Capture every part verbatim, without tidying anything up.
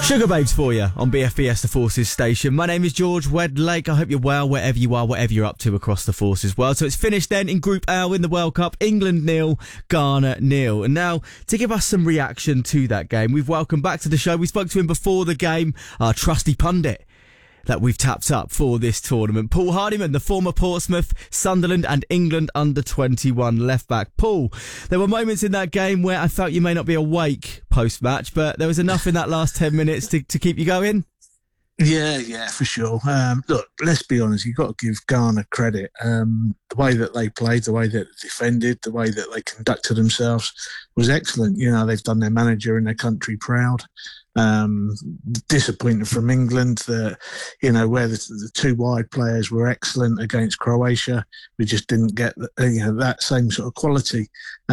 Sugar Babes for you on B F B S The Forces station. My name is George Wedlake. I hope you're well wherever you are, whatever you're up to across the Forces world. So it's finished then in Group L in the World Cup. England nil, Ghana nil. And now to give us some reaction to that game, we've welcomed back to the show. We spoke to him before the game, our trusty pundit that we've tapped up for this tournament, Paul Hardiman, the former Portsmouth, Sunderland and England under twenty-one left back. Paul, there were moments in that game where I felt you may not be awake post-match, but there was enough in that last ten minutes to, to keep you going? Yeah, yeah, for sure. Um, look, let's be honest, you've got to give Ghana credit. Um, the way that they played, the way that they defended, the way that they conducted themselves was excellent. You know, they've done their manager and their country proud. Um, disappointing from England that, you know, where the, the two wide players were excellent against Croatia, we just didn't get, the, you know, that same sort of quality.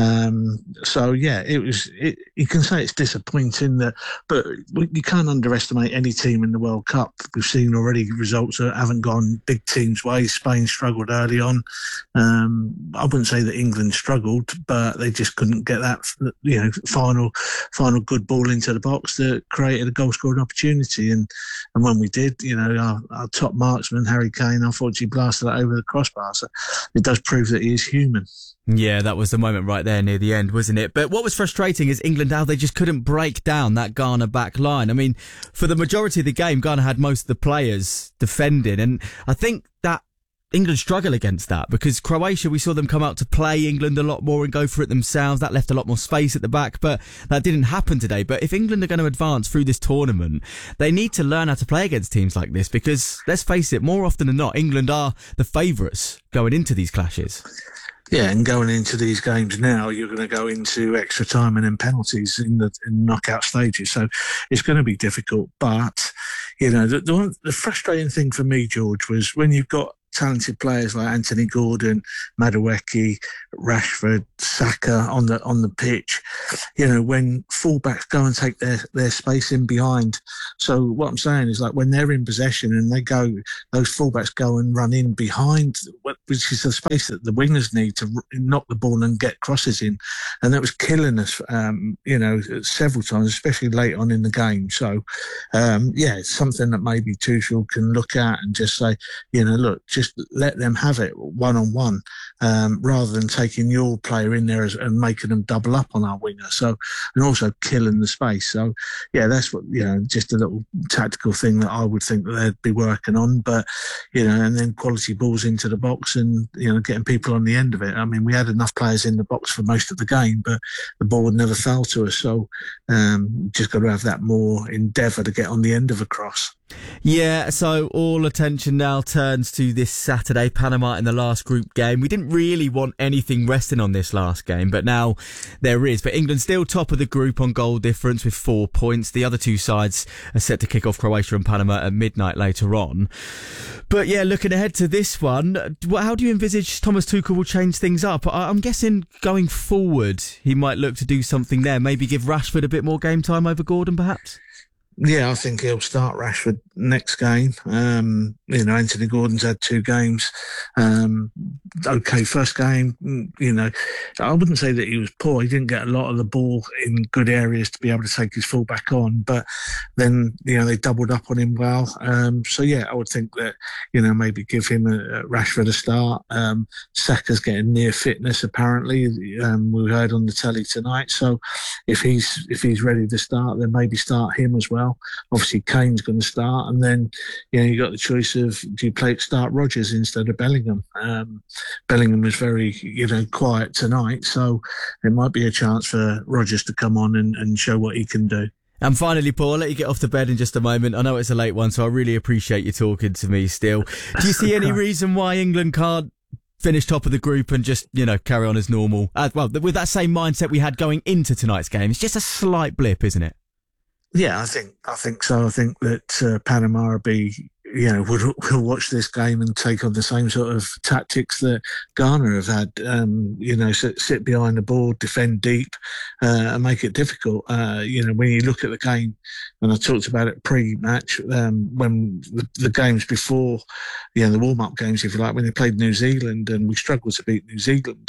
Um, so yeah, it was, it, you can say it's disappointing that, but you can't underestimate any team in the World Cup. We've seen already results that haven't gone big teams' way. Spain struggled early on. Um, I wouldn't say that England struggled, but they just couldn't get that, you know, final, final good ball into the box that created a goal scoring opportunity. And, and when we did, you know, our, our top marksman, Harry Kane, unfortunately blasted it over the crossbar. So it does prove that he is human. Yeah, that was the moment right there near the end, wasn't it? But what was frustrating is England, how they just couldn't break down that Ghana back line. I mean, for the majority of the game, Ghana had most of the players defending. And I think that England struggle against that because Croatia, we saw them come out to play England a lot more and go for it themselves. That left a lot more space at the back, but that didn't happen today. But if England are going to advance through this tournament, they need to learn how to play against teams like this because, let's face it, more often than not, England are the favourites going into these clashes. Yeah, and going into these games now, you're going to go into extra time and then penalties in the in knockout stages. So it's going to be difficult. But, you know, the, the, one, the frustrating thing for me, George, was when you've got talented players like Anthony Gordon, Madueke, Rashford, Saka on the on the pitch, you know, when fullbacks go and take their, their space in behind. So what I'm saying is, like, when they're in possession and they go, those fullbacks go and run in behind, which is the space that the wingers need to knock the ball and get crosses in. And that was killing us, um, you know, several times, especially late on in the game. So, um, yeah, it's something that maybe Tuchel can look at and just say, you know, look, just Just let them have it one-on-one um, rather than taking your player in there as, and making them double up on our winger. So, and also killing the space. So, yeah, that's what, you know, just a little tactical thing that I would think that they'd be working on. But, you know, and then quality balls into the box and, you know, getting people on the end of it. I mean, we had enough players in the box for most of the game, but the ball would never fell to us. So, um, just got to have that more endeavour to get on the end of a cross. Yeah, so all attention now turns to this Saturday, Panama in the last group game. We didn't really want anything resting on this last game, but now there is. But England still top of the group on goal difference with four points. The other two sides are set to kick off, Croatia and Panama, at midnight later on. But yeah, looking ahead to this one, how do you envisage Thomas Tuchel will change things up? I'm guessing going forward, he might look to do something there, maybe give Rashford a bit more game time over Gordon, perhaps? Yeah, I think he'll start Rashford next game. Um, you know, Anthony Gordon's had two games. Um, okay, first game, you know, I wouldn't say that he was poor. He didn't get a lot of the ball in good areas to be able to take his fullback on. But then, you know, they doubled up on him well. Um, so, yeah, I would think that, you know, maybe give him a, a Rashford a start. Um, Saka's getting near fitness, apparently. Um, we heard on the telly tonight. So if he's if he's ready to start, then maybe start him as well. Obviously, Kane's going to start, and then you know you got the choice of do you play start Rodgers instead of Bellingham. Um, Bellingham was very you know quiet tonight, so it might be a chance for Rodgers to come on and, and show what he can do. And finally, Paul, I'll let you get off to bed in just a moment. I know it's a late one, so I really appreciate you talking to me still. Do you see any reason why England can't finish top of the group and just, you know, carry on as normal? Uh, well, with that same mindset we had going into tonight's game. It's just a slight blip, isn't it? Yeah, I think I think so. I think that uh, Panama will be, you know, will will watch this game and take on the same sort of tactics that Ghana have had. Um, you know, sit, sit behind the ball, defend deep, uh, and make it difficult. Uh, you know, when you look at the game, and I talked about it pre-match, um, when the, the games before, you know, the warm-up games, if you like, when they played New Zealand, and we struggled to beat New Zealand.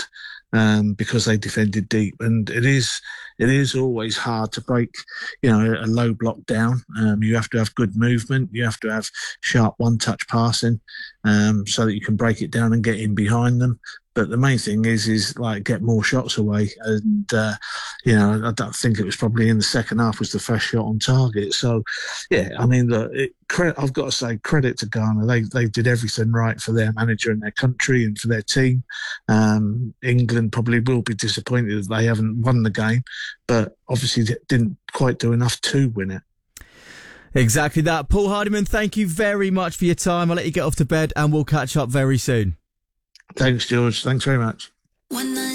um, because they defended deep. And it is it is always hard to break, you know, a low block down. Um, you have to have good movement. You have to have sharp one-touch passing, um, so that you can break it down and get in behind them. But the main thing is, is like get more shots away. And, uh, you know, I don't think it was probably in the second half was the first shot on target. So, yeah, I mean, look, it, credit, I've got to say credit to Ghana. They they did everything right for their manager and their country and for their team. Um, England probably will be disappointed that they haven't won the game, but obviously didn't quite do enough to win it. Exactly that. Paul Hardiman, thank you very much for your time. I'll let you get off to bed and we'll catch up very soon. Thanks, George. Thanks very much.